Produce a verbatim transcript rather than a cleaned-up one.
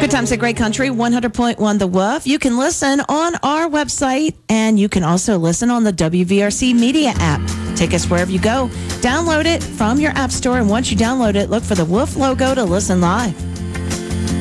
Good times at Great Country, one hundred point one The Wolf. You can listen on our website, and you can also listen on the W V R C Media app. Take us wherever you go. Download it from your app store, and once you download it, look for the Wolf logo to listen live.